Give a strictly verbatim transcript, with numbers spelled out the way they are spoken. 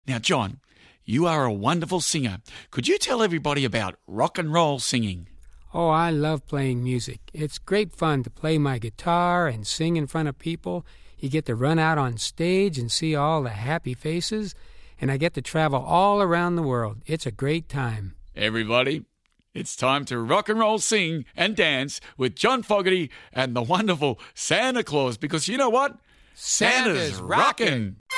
Now, John, you are a wonderful singer. Could you tell everybody about rock and roll singing? Oh, I love playing music. It's great fun to play my guitar and sing in front of people. You get to run out on stage and see all the happy faces, and I get to travel all around the world. It's a great time. Everybody, it's time to rock and roll, sing, and dance with John Fogerty and the wonderful Santa Claus, because you know what? Santa's Santa's rockin'.